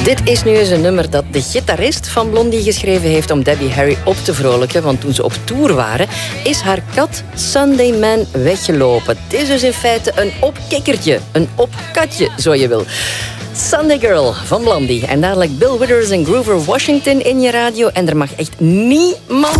Dit is nu eens een nummer dat de gitarist van Blondie geschreven heeft om Debbie Harry op te vrolijken. Want toen ze op tour waren, is haar kat Sunday Man weggelopen. Het is dus in feite een opkikkertje, een opkatje, zo je wil. Sunday Girl van Blondie. En dadelijk Bill Withers en Grover Washington in je radio. En er mag echt niemand